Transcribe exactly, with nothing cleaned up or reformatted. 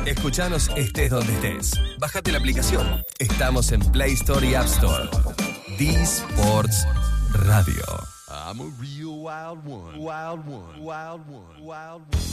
Escuchanos estés donde estés. Bájate la aplicación. Estamos en Play Store y App Store. D-Sports Radio. I'm a real wild one, wild one, wild one, wild one.